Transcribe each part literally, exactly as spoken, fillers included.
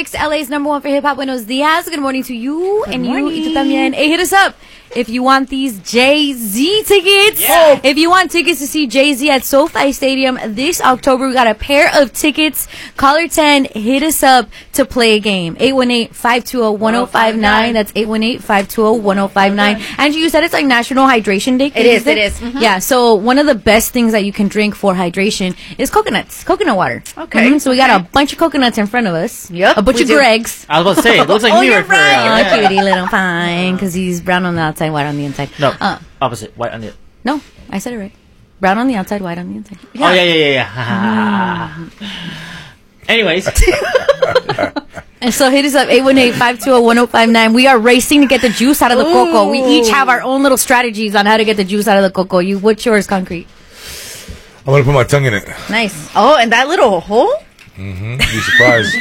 six, L A's number one for hip hop. Buenos dias. Good morning to you. Good and morning. you, y tú también. Hey, hit us up if you want these Jay-Z tickets. Yeah. If you want tickets to see Jay-Z at SoFi Stadium this October, we got a pair of tickets. Caller ten, hit us up to play a game. eight one eight, five two zero, one zero five nine. That's eight one eight, five two zero, one zero five nine. And you said it's like National Hydration Day. It is, it is. Mm-hmm. Yeah, so one of the best things that you can drink for hydration is coconuts, coconut water. Okay. Mhm, so we got okay. a bunch of coconuts in front of us. Yep, A bunch we of do. Gregs. I was about to say, it looks like Oh, me you're right for right. Oh, cutie little fine, because he's brown on the outside, white on the inside. No, Uh, opposite. White on it. no, I said it right. Brown on the outside, white on the inside. Oh, yeah, yeah, yeah, yeah. Anyways. And so hit us up, eight one eight, five two zero, one zero five nine. We are racing to get the juice out of the cocoa. We each have our own little strategies on how to get the juice out of the cocoa. You, what's yours, Concrete? I'm gonna put my tongue in it. Nice. Oh, and that little hole? Mm-hmm. Be surprised.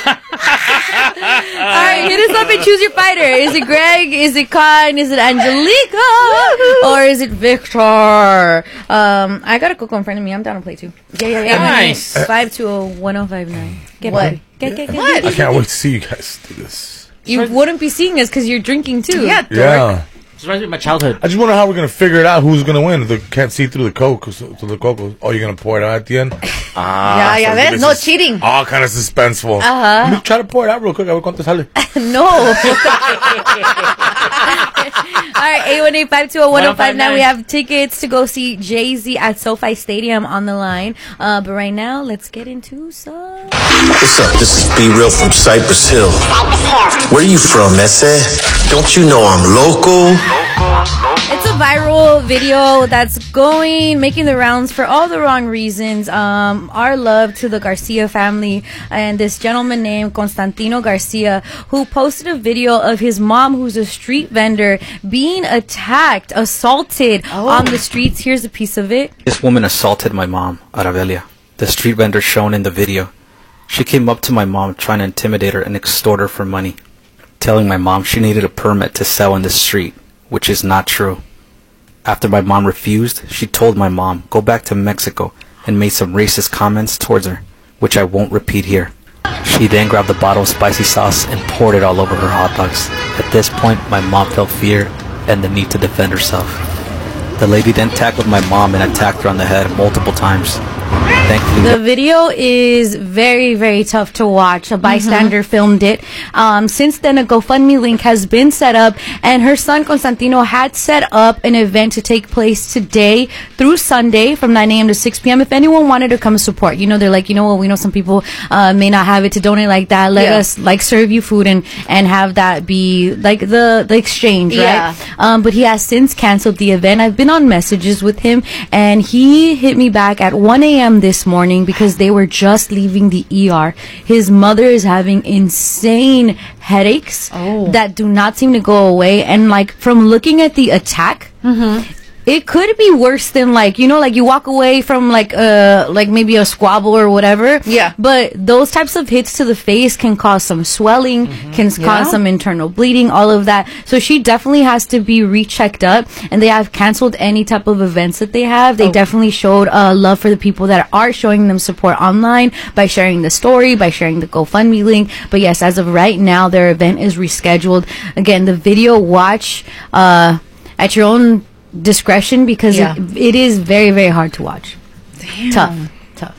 All right, hit us up and choose your fighter. Is it Greg? Is it Con? Is it Angelica? Or is it Victor? Um, I got a cocoa in front of me. I'm down to play too. Yeah, yeah, yeah. Nice. five two zero, one zero five nine. Get What? ready. Get, get, get, What? I can't wait to see you guys do this. You wouldn't be seeing us because you're drinking too. Yeah, dork. Yeah. This reminds me of my childhood. I just wonder how we're gonna figure it out. Who's gonna win? If they can't see through the coke, so, so the cocoa. Oh, you're gonna pour it out at the end. Ah, Yeah, yeah, so there's this no is cheating. All kind of suspenseful. Uh-huh. Let me try to pour it out real quick. A ver cuánto sale. No. All right, eight one eight, five two zero, one zero five nine. We have tickets to go see Jay-Z at SoFi Stadium on the line. Uh, but right now, let's get into some... What's up? This is B Real from Cypress Hill. Where you from, Ese? Don't you know I'm local? It's a viral video that's going, making the rounds for all the wrong reasons. Um, our love to the Garcia family and this gentleman named Constantino Garcia, who posted a video of his mom, who's a street vendor, being attacked, assaulted Oh. on the streets. Here's a piece of it. This woman assaulted my mom, Arabelia, the street vendor shown in the video. She came up to my mom trying to intimidate her and extort her for money, telling my mom she needed a permit to sell in the street, which is not true. After my mom refused, she told my mom go back to Mexico and made some racist comments towards her, which I won't repeat here. She then grabbed a bottle of spicy sauce and poured it all over her hot dogs. At this point, my mom felt fear and the need to defend herself. The lady then tackled my mom and attacked her on the head multiple times. Thankfully, The video is very, very tough to watch. A bystander filmed it. Um, since then, a GoFundMe link has been set up, and her son Constantino had set up an event to take place today through Sunday from nine a.m. to six p.m. If anyone wanted to come support, you know, they're like, you know what, we know some people uh, may not have it to donate like that. Let Yeah. us like serve you food and and have that be like the the exchange, Yeah. right? Um, but he has since canceled the event. I've been on messages with him, and he hit me back at one a.m. this morning because they were just leaving the E R. His mother is having insane headaches Oh. that do not seem to go away. And like from looking at the attack, it could be worse than like, you know, like you walk away from like uh like maybe a squabble or whatever. Yeah. But those types of hits to the face can cause some swelling, can cause Yeah. some internal bleeding, all of that. So she definitely has to be rechecked up, and they have canceled any type of events that they have. They Oh. definitely showed uh, love for the people that are showing them support online by sharing the story, by sharing the GoFundMe link. But yes, as of right now, their event is rescheduled. Again, the video watch uh, at your own discretion because Yeah. it, it is very, very hard to watch. Damn. Tough. Tough.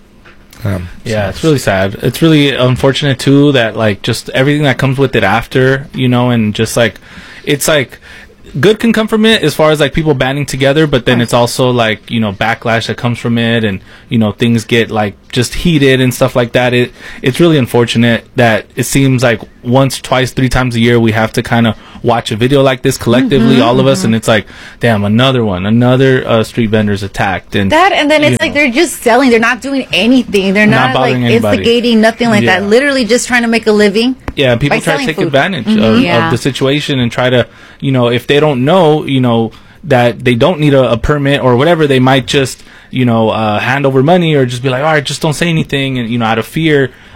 Um, Yeah, it's really sad. It's really unfortunate too that like just everything that comes with it after, you know, and just like it's like good can come from it as far as like people banding together, but then it's also like, you know, backlash that comes from it, and you know, things get like just heated and stuff like that. It it's really unfortunate that it seems like once, twice, three times a year we have to kind of watch a video like this collectively, all of us, and it's like, damn, another one, another uh, street vendors attacked, and That, and then you it's like know. they're just selling. They're not doing anything. They're Not not, like bothering anybody. instigating, nothing like Yeah. that. Literally just trying to make a living. Yeah, and people by try to selling take food. advantage of, Yeah. of the situation and try to, you know, if they don't know, you know, that they don't need a, a permit or whatever, they might just, you know, uh, hand over money or just be like, all right, just don't say anything, and you know, out of fear.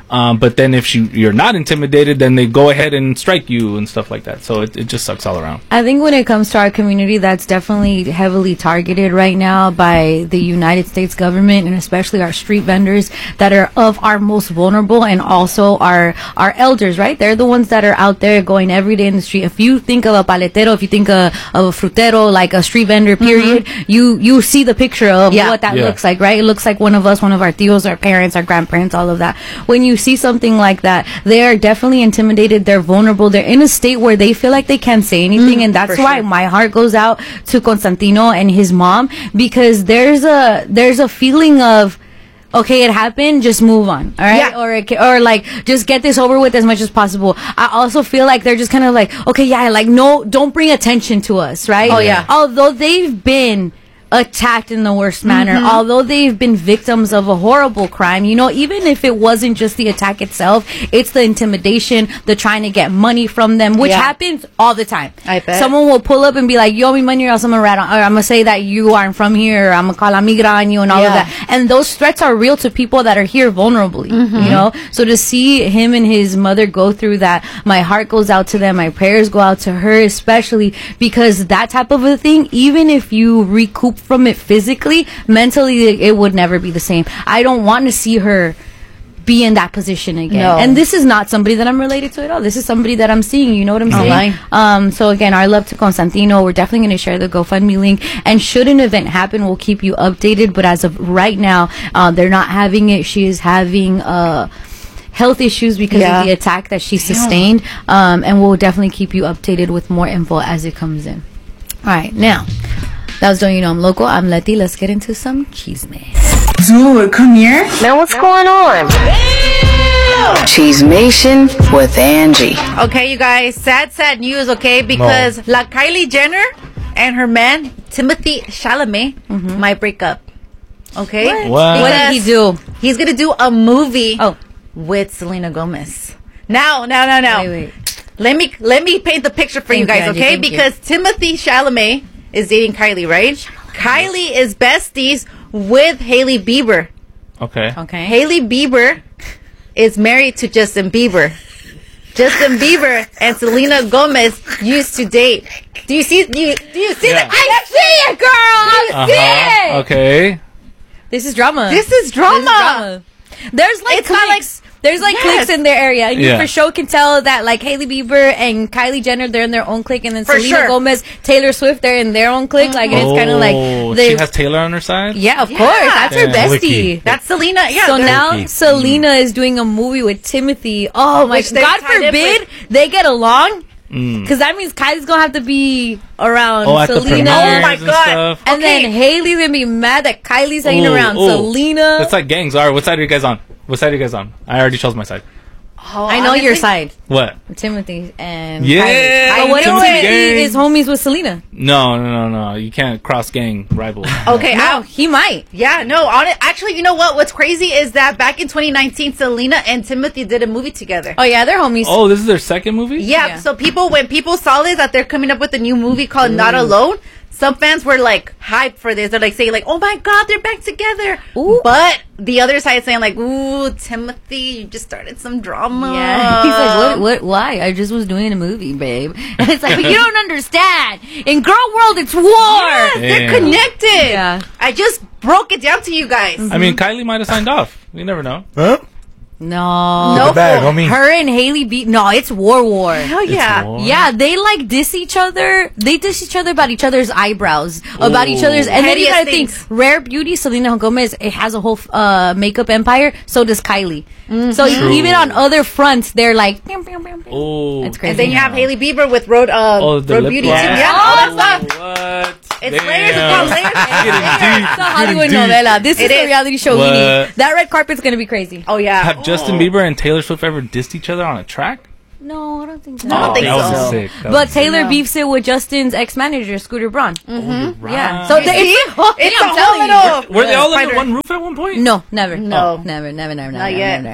Um, but then if you, you're not intimidated, then they go ahead and strike you and stuff like that. So it, it just sucks all around. I think when it comes to our community, that's definitely heavily targeted right now by the United States government, and especially our street vendors that are of our most vulnerable, and also our our elders, right? They're the ones that are out there going every day in the street. If you think of a paletero, if you think of, of a frutero, like a street vendor, period, mm-hmm. you you see the picture of yeah. what that yeah. looks like, right? It looks like one of us, one of our tios, our parents, our grandparents, all of that. When you see something like that, they are definitely intimidated. They're vulnerable. They're in a state where they feel like they can't say anything, mm, and that's why sure. my heart goes out to Constantino and his mom, because there's a there's a feeling of, okay, it happened, just move on, all right? Yeah. Or it, or like, just get this over with as much as possible. I also feel like they're just kind of like, okay, yeah, like, no, don't bring attention to us, right? Oh, yeah. Although they've been attacked in the worst manner, mm-hmm. although they've been victims of a horrible crime, you know, even if it wasn't just the attack itself, it's the intimidation, the trying to get money from them, which yeah. happens all the time. I bet. Someone will pull up and be like, you owe me money or else I'm gonna rat on, or I'm gonna say that you aren't from here, or I'm gonna call a migra on you and all yeah. of that. And those threats are real to people that are here vulnerably, mm-hmm. you know? So to see him and his mother go through that, my heart goes out to them, my prayers go out to her, especially because that type of a thing, even if you recoup from it physically, mentally it would never be the same. I don't want to see her be in that position again. No. And this is not somebody that I'm related to at all. This is somebody that I'm seeing, you know what I'm saying? Online. Um, so again, our love to Constantino. We're definitely going to share the GoFundMe link, and should an event happen, we'll keep you updated. But as of right now, uh, they're not having it. She is having uh health issues because yeah. of the attack that she sustained, um, and we'll definitely keep you updated with more info as it comes in. All right, now that was Don't You Know I'm Local. I'm Letty. Let's get into some chisme. Dude, come here. Man, what's going on? Chismation with Angie. Okay, you guys, sad, sad news, okay? Because no. La Kylie Jenner and her man, Timothy Chalamet, mm-hmm. might break up. Okay? What? What? What did he do? He's going to do a movie oh. with Selena Gomez. Now, now, now, now. Wait, wait. Let me, let me paint the picture for thank you guys, you, Angie, okay? Because you. Timothy Chalamet is dating Kylie, right? Kylie is besties with Hailey Bieber. Okay. Okay. Hailey Bieber is married to Justin Bieber. Justin Bieber and Selena Gomez used to date. Do you see? Do you, do you see yeah. that? I see it, girl. I uh-huh. see it. Okay. This is drama. This is drama. This is drama. There's like it's not like. There's like yes. cliques in their area, and you yeah. for sure can tell that like Hailey Bieber and Kylie Jenner, they're in their own clique, and then for Selena sure. Gomez, Taylor Swift, they're in their own clique. Like, and it's kind of like they, she has Taylor on her side. Yeah, of yeah. course, that's yeah. her bestie. Clicky. That's Selena. Yeah. So now Clicky. Selena is doing a movie with Timothy. Oh my! Which they're God tied in forbid with- they get along. Mm. Because that means Kylie's gonna have to be around Oh, at the Selena. premieres Oh my and God. stuff. And Okay. then Hailey's gonna be mad that Kylie's hanging Ooh, around ooh. Selena. It's like gangs. All right, what side are you guys on? What side are you guys on? I already chose my side. Oh, I know honestly, your side. What? Timothy and Yeah, Kylie. I But what if knew Timothy it. is homies with Selena? No, no, no, no. You can't cross gang rivals. Okay, No, I, he might. yeah, no. On it, actually, you know what? What's crazy is that back in twenty nineteen, Selena and Timothy did a movie together. Oh yeah, they're homies. Oh, this is their second movie? Yeah, Yeah. so people, when people saw this, that they're coming up with a new movie called Not Alone, some fans were like hyped for this. They're like saying like, "Oh my God, they're back together." Ooh. But the other side saying like, "Ooh, Timothy, you just started some drama." Yeah, he's like, what? What? Why? I just was doing a movie, babe. And it's like, but you don't understand. In girl world, it's war. Yes, they're Damn. connected. Yeah. I just broke it down to you guys. I mean, Kylie might have signed off. You never know. Huh? No, No. The bag, homie. her and Hailey beat. No, it's war, war. Hell yeah. war. Yeah, they like diss each other. They diss each other about each other's eyebrows, about each other's. And then you Pettiest gotta think, things. Rare Beauty, Selena Gomez, it has a whole uh, makeup empire. So does Kylie. So True. even on other fronts, they're like, Oh. It's crazy. And then you have Hailey Bieber with Road, uh, Oh, the Road lip Beauty gloss. too. Yeah, all that stuff. What? It's Damn. layers upon layers. It's a Hollywood Deep. novela. This It is a is. reality show we What? need. That red carpet's gonna be crazy. Oh yeah. Have Justin Bieber and Taylor Swift ever dissed each other on a track? No, I don't think so. I don't think that so. was sick. That But was Taylor No. beefs it with Justin's ex-manager, Scooter Braun. sick. Right. Yeah. So You they, see? it's, It's I'm a telling you. whole little- Were they all Spider- under one roof at one point? No, never. No. never, never, never, Not never, yet.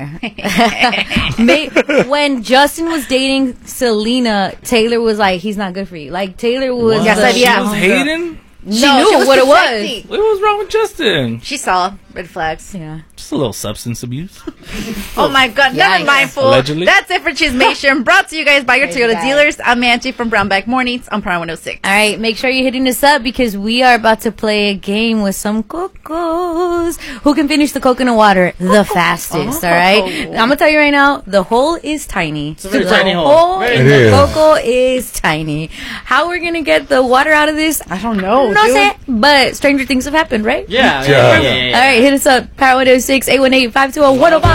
never. May, when Justin was dating Selena, Taylor was like, "He's not good for you." Like Taylor was. Yes, the I- yeah. She was hating? She No, knew she was what it was. protecting. What was wrong with Justin? She saw. Red flags. Yeah. Just a little substance abuse. Oh my God, Yeah, never mind, yeah. fool. Allegedly. That's it for Chismation, brought to you guys by your Very Toyota bad. dealers. I'm Angie from Brownback Mornings on Prime one oh six. All right, make sure you're hitting us up because we are about to play a game with some cocos. Who can finish the coconut water the fastest? All right, I'm gonna tell you right now, the hole is tiny. It's a very the tiny hole. hole Very in It the is. coco is tiny. How we're gonna get the water out of this? I don't know, No dude. sé, but stranger things have happened, right? Yeah, yeah, Yeah. yeah, yeah, yeah. All right, hit us up. Power one oh six, eight one eight, five two zero, one oh five.